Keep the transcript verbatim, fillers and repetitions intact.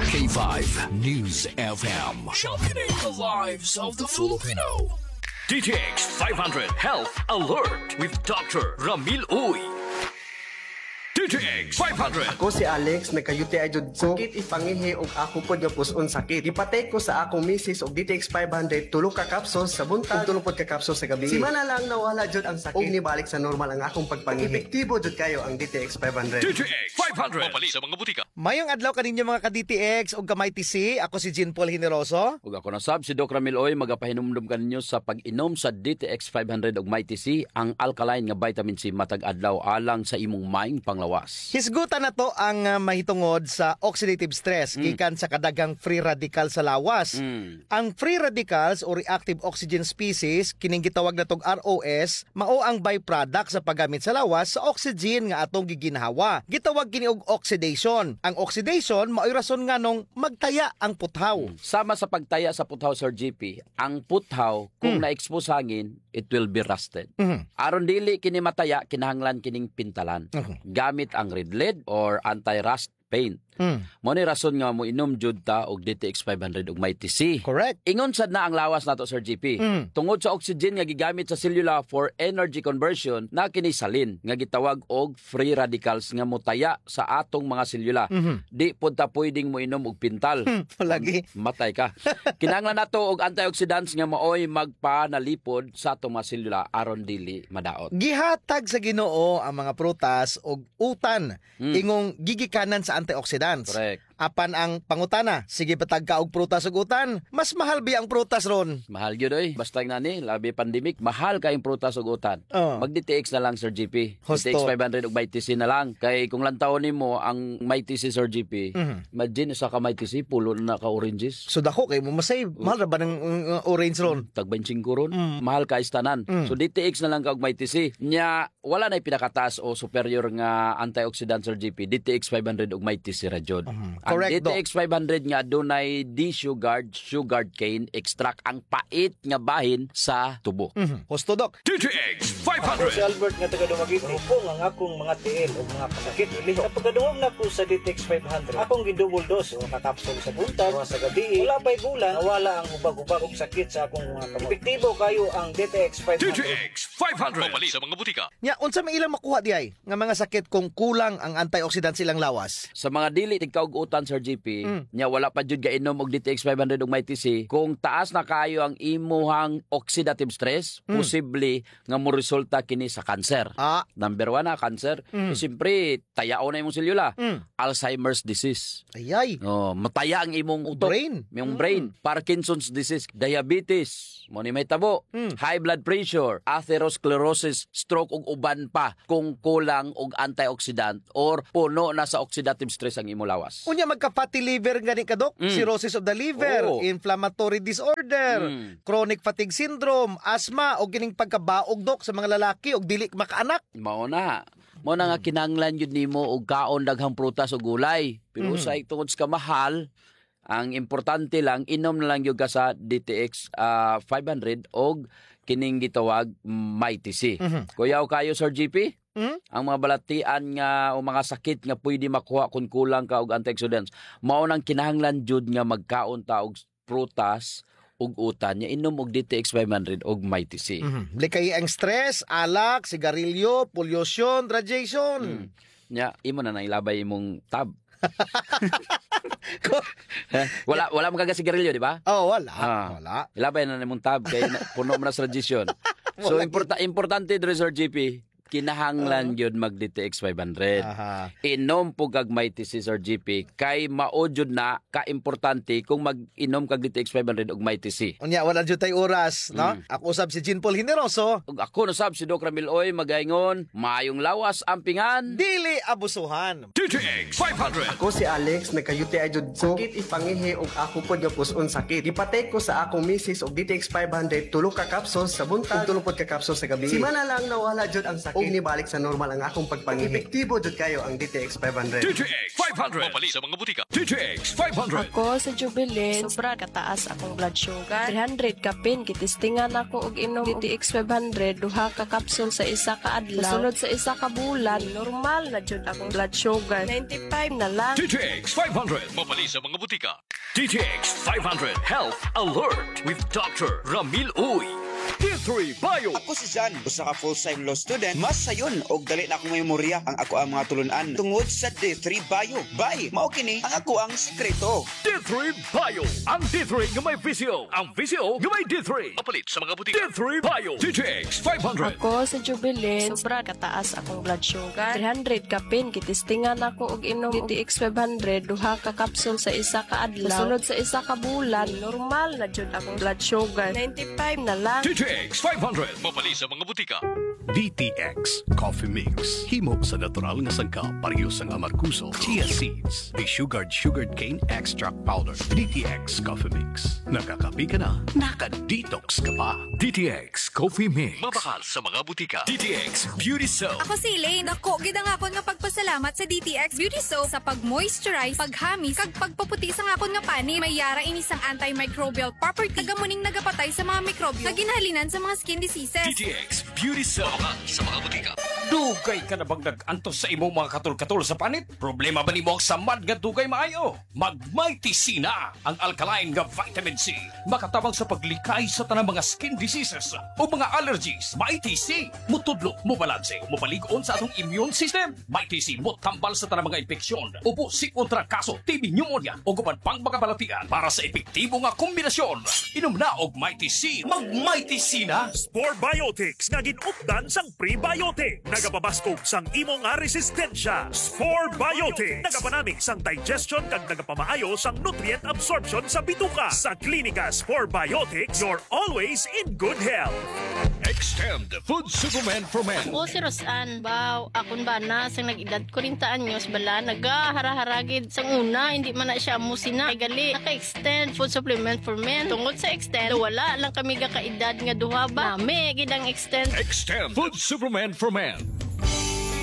K five News F M. Sharpening the lives of the Filipino. D T X five hundred Health Alert with Doctor Ramil Uy. D T X five hundred. Ako si Alex, nagka-U T I jud ko. Sakit ipangihi og ako pod nga puson sakit. Ipatay ko sa akong misis og D T X five hundred tulo ka capsules sa buntag, tulo pod ka capsules sa gabi. Simana lang nawala jud ang sakit. Og nibalik sa normal ang akong pagpangihi. Epektibo jud kayo ang D T X five hundred. D T X five hundred. Mapali sa mga butika. Mayong adlaw kaninyo mga ka-D T X ug kamay T C. Ako si Jean Paul Generoso. Ug ako na sab si Doc Ramil Oy magapahinumdum kaninyo sa pag-inom sa D T X five hundred ug Mighty C, ang alkaline nga vitamin C matag adlaw alang sa imong mind panglawas. Hisgutan na to ang uh, mahitungod sa oxidative stress Mm. gikan sa kadagang free radical sa lawas. Mm. Ang free radicals o reactive oxygen species kining gitawag natong R O S mao ang byproduct sa paggamit sa lawas sa oxygen nga atong giginhawa. Gitawag kini og oxidation. Ang oxidation mao'y rason nga nung magtaya ang puthaw. Sama sa pagtaya sa puthaw, Sir G P, ang puthaw kung na-expose hangin, it will be rusted. Mhm. Aron dili kini mataya, kinahanglan kining pintalan. Mhm. Gamit ang red lead or anti-rust paint. Mm. Mo ni rason nga mo inom jud ta og D T X five hundred ug Mighty C. Correct. Ingon sad na ang lawas nato, Sir G P. Mm. Tungod sa oxygen nga gigamit sa selula for energy conversion, na kini salin nga gitawag og free radicals nga motaya sa atong mga selula. Mhm. Di pud ta pwedeng mo inom og pintal. Palagi. Matay ka. Kinahanglan nato og antioxidants nga maoy magpanalipod sa atong mga selula aron dili madaot. Gihatag sa Ginoo ang mga prutas og utan Mm. ingong gigikanan sa antioxidants. Correct. Apan ang pangutana, sige patag ka og prutas ug utan, mas mahal bi ang prutas ron. Mahal gyud oy. Basta nga ni, labi pandemic, mahal kayong prutas ug utan. Oh. Mag-D T X na lang, Sir G P. Husto. D T X five hundred ug Mighty C na lang. Kay kung lantawon nimo ang Mighty C, Sir G P, Mhm. imagine sa ka Mighty C, pulo na ka oranges. So dako kay mo masave. Mahal ra ba ng uh, orange ron? Tag twenty-five ron. Mm. Mahal ka istanan. Mm. So D T X na lang ka og Mighty C. Nya wala na pinakataas o superior nga antioxidant, Sir G P. D T X five hundred ug Mighty C ra jud. Mhm. Ang Correct, D T X five hundred nga dunay D-sugared sugared cane extract, ang pait nga bahin sa tubo. Mhm. Husto dok. D T X five Ako si hundred. Albert nga taga Dumaguete. Rupong ang akong mga tiil o mga kasakit iliho. Sa pagkaduwag na ko sa D T X five hundred, akong gidouble dose o nakapsol sa buntag o sa gabi. Wala pa'y bulan, nawala ang ubag-ubag og sakit sa akong mga kamot. Epektibo kayo ang D T X five D T hundred. X five hundred. Mapali sa mga butika. Nya unsa may ilang makuha di ay nga mga sakit kung kulang ang antioxidants silang lawas? Sa mga dili tigkaugutan, Sir G P, Mm. nya wala pa jud gainom og D T X five hundred ug Mighty C, kung taas na kayo ang imuhang oxidative stress, Mm. posible nga mo resulta kini sa cancer. Ah, Number one na, cancer. Mm. So, siyempre, tayao na imong selula. Mm. Alzheimer's disease. ayay. Oh, mataya ang imong utok. Brain. Yung Mm. brain. Parkinson's disease. Diabetes. Mo ni may tabo. Mm. High blood pressure. Atherosclerosis. Stroke ug uban pa kung kulang og antioxidant or puno na sa oxidative stress ang imong lawas. Unya magka-fatty liver gani ka dok, Mm. cirrhosis of the liver, Oo. inflammatory disorder, Mm. chronic fatigue syndrome, asthma o gining pagkabaog dok sa mga lalaki og dili makaanak. Mao na. Mao na nga kinahanglan yun nimo og kaon daghang prutas o gulay. Pero Mhm. sa tungod sa kamahal, ang importante lang inom na lang gyud ka sa D T X ah, five hundred og kining gitawag Mighty C. Mhm. Kuyaw kayo, Sir G P? Mm? Ang mga balatian nga o mga sakit nga pwede makuha kung kulang ka og antioxidants, mao nang kinahanglan jud nga magkaon ta og prutas ug utan nya inom og D T X five hundred og Mighty C. Mhm. Likay ang stress, alak, sigarilyo, pollution, radiation. Mm. Nya imo na nailabay imong tab. Eh, wala wala man kaga sigarilyo, di ba? Oh, wala. Ah. Wala. Ilabay na nimong tab kay na- puno mo na sa radiation. So Wala importa importante dre, Sir G P, kinahanglan yun mag D T X five hundred. Aha. Inom po kag Mighty C, Sir G P, kay maojud na ka-importante kung mag-inom kag D T X five hundred og Mighty C. Unya wala jud tay oras, no? Mm. Ako usab si Jean Paul Generoso, Ug ako nasab si Doc Ramil Oy magaingon, maayong lawas ampingan. dili abusuhan. D T X five hundred. Ako si Alex, nagka-U T I jud ko. Sakit ipangihi og ako pod nga puson sakit. Ipatay ko sa akong misis og D T X five hundred tulo ka capsules sa buntag, tulo pod ka capsules sa gabi. Simana lang nawala jud ang sakit. ug nibalik sa normal ang akong pagpangihi. Epektibo jud kayo ang D T X five hundred. D T X five hundred. Mapalit sa mga butika. D T X five hundred. Ako sa Jubilee, sobra kataas akong blood sugar. three hundred kapin, kitistingan ako og inom D T X five hundred, duha ka kapsul sa isa ka adlaw. Sunod sa isa ka bulan, normal na jud akong blood sugar. ninety-five na lang. D T X five hundred. Mapalit sa mga butika. D T X five hundred Health Alert with Doctor Ramil Uy. D three Bio. Ako si Jan, usa ka full-time law student. Mas sayon og dali na akong memorya ang ako ang mga tulunan tungod sa D three Bio. Bay, mao kini ang ako ang sekreto. D three Bio. Ang D three nga may visio. Ang visio nga may D three. Mapalit sa mga butika. D three Bio. D T X five hundred. Ako sa Jubilee, sobra kataas akong blood sugar. three hundred kapin, kitistingan ako og inom D T X five hundred, duha ka kapsul sa isa ka adlaw. Sunod sa isa ka bulan, normal na jud akong blood sugar. ninety-five na lang. D T X five hundred. Mapalit sa mga butika. D T X Coffee Mix. Himo sa natural nga sangka pareho sang amarkuso, chia seeds, desugared sugared cane extract powder. D T X Coffee Mix. Nakakapi ka na, naka-detox ka pa. D T X Coffee Mix. Mabakal sa mga butika. D T X Beauty Soap. Ako si Elaine. Ako, gid ang akon nga pagpasalamat sa D T X Beauty Soap sa pag-moisturize, paghamis, kag pagpaputi sa akon nga pani. May yara ini sang antimicrobial property. Tagamuning nagapatay sa mga mikrobyo. Kaginhalinan sa mga skin diseases. D T X Beauty Soap. Mabakal sa mga butika. Dugay ka na bang nag-antos sa imong mga katul-katul sa panit? Problema ba ni mo ang samad nga dugay maayo? Mag-Mighty C na ang alkaline nga vitamin C. Makatabang sa paglikay sa tanang mga skin diseases o mga allergies. Mighty C. Mutudlo, mubalanse, mupalig-on sa atong immune system. Mighty C mo tambal sa tanang mga infeksyon. Upo si kontra kaso, T B pneumonia o gupan pang mga balatian para sa epektibo nga kombinasyon. Inom na og Mighty C. Mag-Mighty C na. Spore Biotics nga ginupdan sang prebiotic. Nagapabaskog sang imo nga resistensya. Spore Biotics. Nagapanami sang digestion kag nagapamaayo sang nutrient absorption sa bituka. Sa Klinika Spore Biotics, you're always in good health. Extend Food Supplement for Men. O si Rosan, baw, akon ba na sang nag-edad ko rin anyos bala, nagahara-haragid sang una, hindi man na siya musina. Ay gali, naka-extend Food Supplement for Men. Tungod sa extend, wala lang kami ga kaedad nga duha ba. Nami, gidang extend. Extend Food Supplement for Men.